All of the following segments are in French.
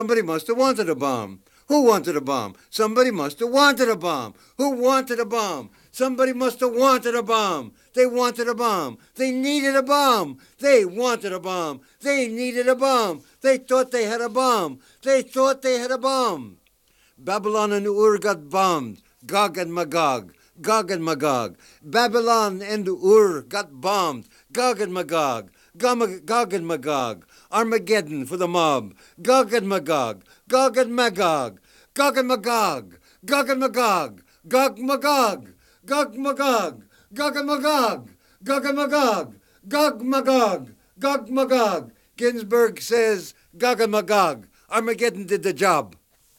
Somebody must have wanted a bomb. Who wanted a bomb? Somebody must have wanted a bomb. Who wanted a bomb? Somebody must have wanted a bomb. They wanted a bomb. They needed a bomb. They wanted a bomb. They needed a bomb. They thought they had a bomb. They thought they had a bomb. Babylon and Ur got bombed. Gog and Magog. Gog and Magog. Babylon and Ur got bombed. Gog and Magog. Gog and Magog. Armageddon for the mob. Gog and Magog. Gog and Magog. Gog and Magog. Gog and Magog. Gog Magog. Gog Magog. Gog and Magog. Gog and Magog. Gog Magog. Gog Magog. Ginsburg says Gog and Magog. Armageddon did the job.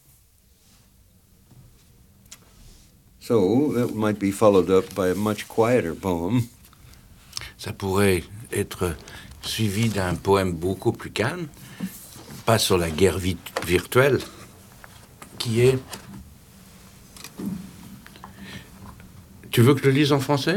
So that might be followed up by a much quieter poem. Ça pourrait être suivi d'un poème beaucoup plus calme, pas sur la guerre virtuelle, qui est... Tu veux que je le lise en français?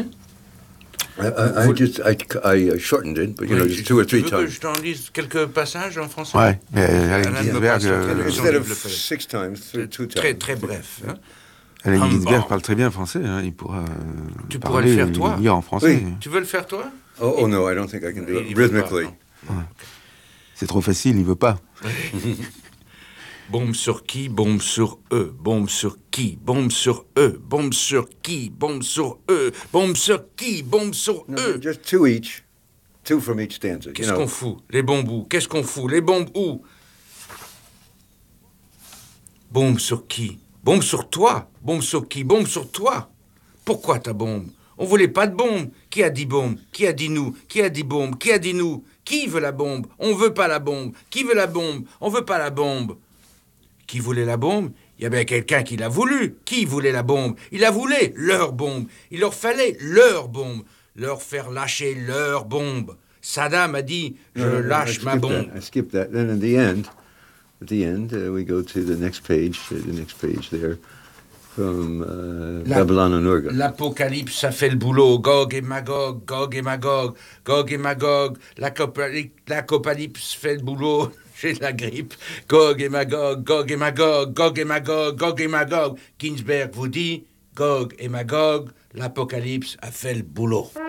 I shortened it, but just 2 or 3 tu veux times. Que je t'en lise quelques passages en français? Ouais, Instead of 6 times, 2 times. Très, très bref. Hein? Alain Ginsberg parle très bien français, hein. Il pourra tu pourras le faire toi? Lire en français. Oui. Tu veux le faire toi? Oh no, I don't think I can do it rhythmically. C'est trop facile, il veut pas. Bombe sur qui? Bombe sur eux. Bombe sur qui? Bombe sur eux. Bombe sur qui? Bombe sur eux. Bombe sur qui? Bombe sur eux. Just 2 each. 2 from each stanza. Qu'est-ce qu'on fout? Les bombes où? Qu'est-ce qu'on fout? Les bombes où? Bombe sur qui? Bombe sur toi. Bombe sur qui? Bombe sur toi. Pourquoi ta bombe? On voulait pas de bombe. Qui a dit bombe? Qui a dit nous? Qui a dit bombe? Qui a dit nous? Qui veut la bombe? On veut pas la bombe. Qui veut la bombe? On veut pas la bombe. Qui voulait la bombe? Il y a bien quelqu'un qui l'a voulu. Qui voulait la bombe? Il a voulu leur bombe. Il leur fallait leur bombe. Leur faire lâcher leur bombe. Saddam a dit, je lâche ma bombe. I skipped that. Then at the end, we go to the next page there, from Babylon and Ur. L'Apocalypse a fait le boulot. Gog et Magog, Gog et Magog, Gog et Magog. L'Apocalypse fait le boulot. J'ai la grippe. Gog et Magog, Gog et Magog, Gog et Magog, Gog et Magog. Ginsberg vous dit, Gog et Magog, l'Apocalypse a fait le boulot.